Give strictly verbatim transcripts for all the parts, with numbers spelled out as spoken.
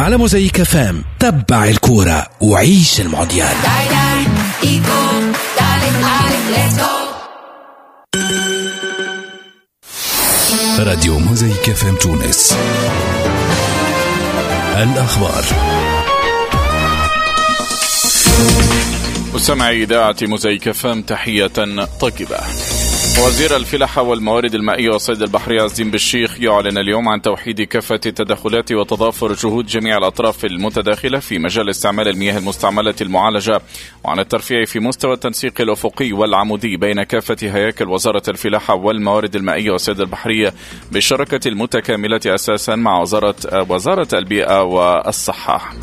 على موزايك اف ام. تبع الكورة وعيش المونديال. راديو موزايك اف ام تونس. الأخبار. مستمعي إذاعة موزايك اف ام، تحية طيبة. وزير الفلاحة والموارد المائية والصيد البحري عزيم بالشيخ يعلن اليوم عن توحيد كافة التدخلات وتضافر جهود جميع الأطراف المتداخلة في مجال استعمال المياه المستعملة المعالجة، وعن الترفيع في مستوى التنسيق الأفقي والعمودي بين كافة هياكل وزارة الفلاحة والموارد المائية والصيد البحري بالشراكة المتكاملة أساسا مع وزارة وزارة البيئة والصحة.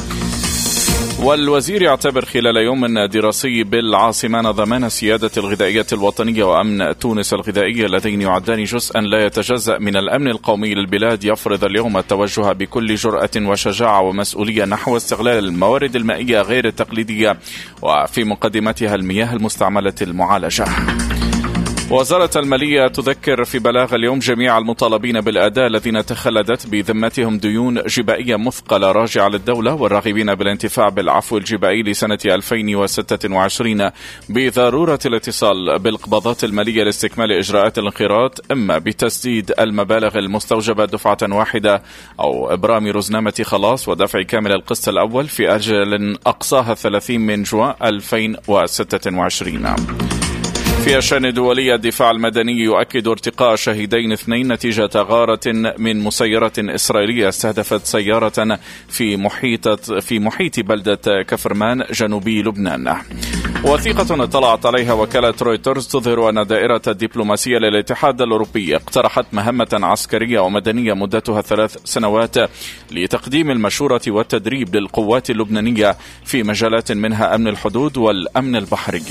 والوزير يعتبر خلال يوم دراسي بالعاصمة ضمان السيادة الغذائية الوطنية وأمن تونس الغذائي اللذين يعدان جزءا لا يتجزأ من الأمن القومي للبلاد، يفرض اليوم التوجه بكل جرأة وشجاعة ومسؤولية نحو استغلال الموارد المائية غير التقليدية وفي مقدمتها المياه المستعملة المعالجة. وزارة المالية تذكر في بلاغ اليوم جميع المطالبين بالأداء الذين تخلدت بذمتهم ديون جبائية مثقلة راجعة للدولة والراغبين بالانتفاع بالعفو الجبائي لسنة ألفين وستة وعشرين بضرورة الاتصال بالقبضات المالية لاستكمال إجراءات الانخراط، إما بتسديد المبالغ المستوجبة دفعة واحدة أو إبرام رزنامة خلاص ودفع كامل القسط الأول في أجل أقصاها ثلاثين من جوان ألفين وستة وعشرين. في الشأن دولي، الدفاع المدني يؤكد ارتقاء شهيدين اثنين نتيجة غارة من مسيرة إسرائيلية استهدفت سيارة في محيط في محيط بلدة كفرمان جنوبي لبنان. وثيقة اطلعت عليها وكالة رويترز تظهر أن دائرة الدبلوماسية للاتحاد الأوروبي اقترحت مهمة عسكرية ومدنية مدتها ثلاث سنوات لتقديم المشورة والتدريب للقوات اللبنانية في مجالات منها أمن الحدود والأمن البحري.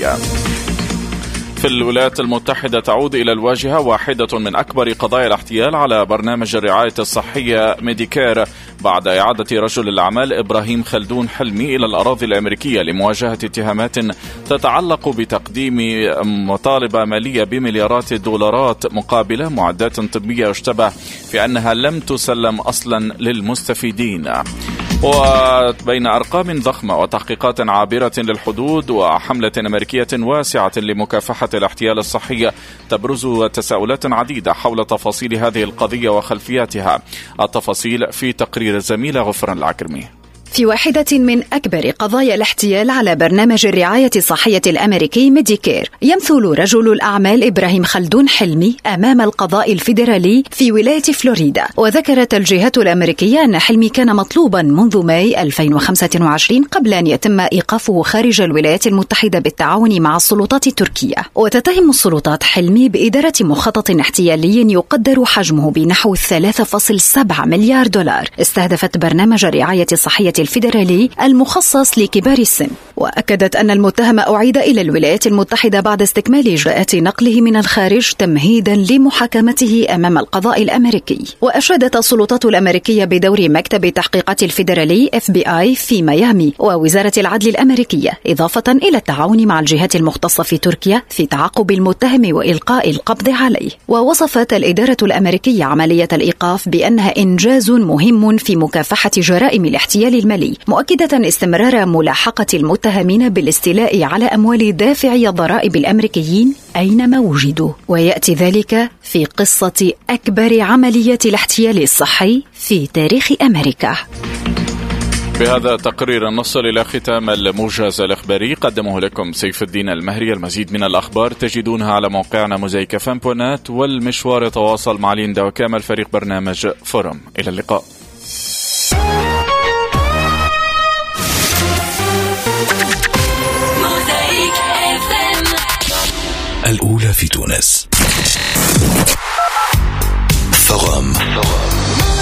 في الولايات المتحدة تعود إلى الواجهة واحدة من أكبر قضايا الاحتيال على برنامج الرعاية الصحية ميديكير بعد إعادة رجل الأعمال إبراهيم خلدون حلمي إلى الأراضي الأمريكية لمواجهة اتهامات تتعلق بتقديم مطالبة مالية بمليارات الدولارات مقابل معدات طبية يشتبه في أنها لم تسلم أصلا للمستفيدين. وبين أرقام ضخمة وتحقيقات عابرة للحدود وحملة أمريكية واسعة لمكافحة الاحتيال الصحي تبرز تساؤلات عديدة حول تفاصيل هذه القضية وخلفياتها. التفاصيل في تقرير الزميلة غفران العكرمي. في واحدة من أكبر قضايا الاحتيال على برنامج الرعاية الصحية الأمريكي ميديكير، يمثل رجل الأعمال إبراهيم خلدون حلمي أمام القضاء الفيدرالي في ولاية فلوريدا. وذكرت الجهات الأمريكية أن حلمي كان مطلوبا منذ ماي ألفين وخمسة وعشرين قبل أن يتم إيقافه خارج الولايات المتحدة بالتعاون مع السلطات التركية. وتتهم السلطات حلمي بإدارة مخطط احتيالي يقدر حجمه بنحو ثلاثة فاصلة سبعة مليار دولار استهدفت برنامج الرعاية الصحية الفيدرالي المخصص لكبار السن. وأكدت أن المتهم أعيد إلى الولايات المتحدة بعد استكمال إجراءات نقله من الخارج تمهيدا لمحاكمته أمام القضاء الأمريكي. وأشادت السلطات الأمريكية بدور مكتب التحقيقات الفيدرالي إف بي آي في ميامي ووزارة العدل الأمريكية، إضافة إلى التعاون مع الجهات المختصة في تركيا في تعاقب المتهم وإلقاء القبض عليه. ووصفت الإدارة الأمريكية عملية الإيقاف بأنها إنجاز مهم في مكافحة جرائم الاحتيال المالي، مؤكدة استمرار ملاحقة المتهمين بالاستيلاء على أموال دافعي الضرائب الأمريكيين أينما وجدوا. ويأتي ذلك في قصة أكبر عملية الاحتيال الصحي في تاريخ أمريكا. بهذا التقرير نصل إلى ختام الموجز الإخباري، قدمه لكم سيف الدين المهري. المزيد من الأخبار تجدونها على موقعنا موزايك اف ام دوت نت، والمشوار يتواصل مع ليندا وكامل فريق برنامج فورم. إلى اللقاء. الأولى في تونس. فورم.